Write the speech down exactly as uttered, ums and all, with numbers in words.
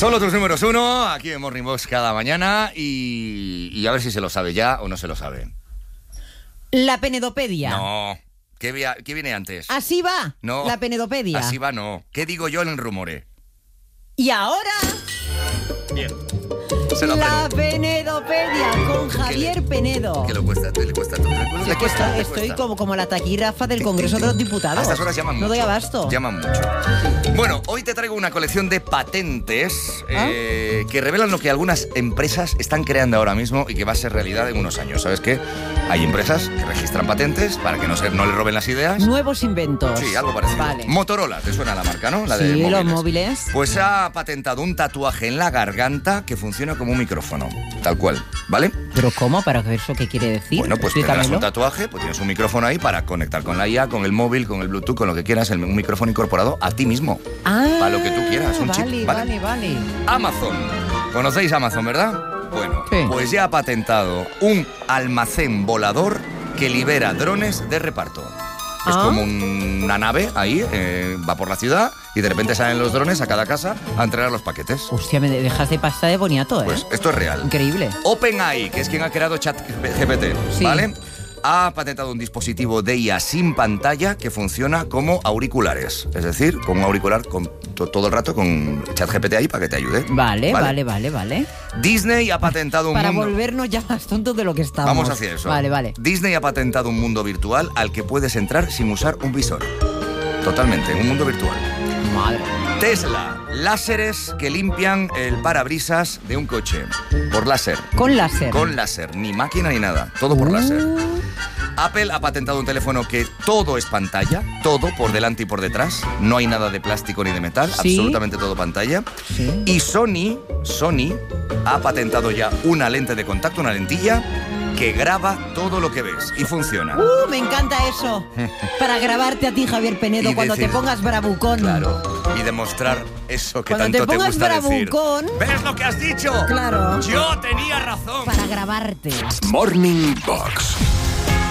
Solo tus números uno, aquí en Morning Box cada mañana y, y a ver si se lo sabe ya o no se lo sabe. La penedopedia. No. ¿Qué, via- qué viene antes? Así va. No. La penedopedia. Así va, no. ¿Qué digo yo en el rumore? Y ahora... Bien. Se lo La aprende. penedopedia con Javier Penedo. ¿Qué le cuesta? ¿Le cuesta? ¿Le cuesta? Es ¿Le que cuesta? estoy, ¿Le estoy cuesta? como, como la taquígrafa del Congreso de los Diputados. A estas horas llaman mucho. No doy abasto. Llaman mucho. Bueno, hoy te traigo una colección de patentes ¿Ah? eh, que revelan lo que algunas empresas están creando ahora mismo y que va a ser realidad en unos años. ¿Sabes qué? Hay empresas que registran patentes para que no, se, no les roben las ideas. Nuevos inventos. Sí, algo parecido. Vale. Motorola, ¿te suena la marca, no? La de Sí, móviles. los móviles. Pues ha patentado un tatuaje en la garganta que funciona como un micrófono. Tal cual, ¿vale? ¿Pero cómo? ¿Para qué eso qué quiere decir? Bueno, pues tendrás Explícamelo. un tatuaje, pues tienes un micrófono ahí para conectar con la I A, con el móvil, con el Bluetooth, con lo que quieras, el- un micrófono incorporado a ti mismo. Ah, para lo que tú quieras, un chip, vale, ¿vale? vale, vale. Amazon. ¿Conocéis Amazon, verdad? Bueno, Sí. pues ya ha patentado un almacén volador que libera drones de reparto. Es Ah. como un- una nave ahí, eh, va por la ciudad y de repente salen los drones a cada casa a entregar los paquetes. Hostia, me dejas de pasta de boniato, ¿eh? Pues esto es real. Increíble. OpenAI, que es quien ha creado ChatGPT, Sí. ¿vale? Ha patentado un dispositivo de I A sin pantalla que funciona como auriculares. Es decir, con un auricular con, to- todo el rato con ChatGPT ahí para que te ayude. Vale, vale, vale, vale. Disney ha patentado un Para mundo... volvernos ya más tontos de lo que estamos. Vamos hacia eso. Vale, vale. Disney ha patentado un mundo virtual al que puedes entrar sin usar un visor. Totalmente, un mundo virtual. Madre. Tesla, láseres que limpian el parabrisas de un coche. Por láser. Con láser. Con láser, ni máquina ni nada, todo por Uh. láser. Apple ha patentado un teléfono que todo es pantalla, todo por delante y por detrás, no hay nada de plástico ni de metal, Sí. absolutamente todo pantalla. Sí. Y Sony, Sony ha patentado ya una lente de contacto, una lentilla que graba todo lo que ves y funciona. Uh, me encanta eso. Para grabarte a ti, Javier Penedo, Y cuando decir- te pongas bravucón. Claro, y demostrar eso que Cuando tanto te te, pongas gusta decir. bravucón. ¿Ves lo que has dicho? Claro. Yo tenía razón. Para grabarte. Morning Box.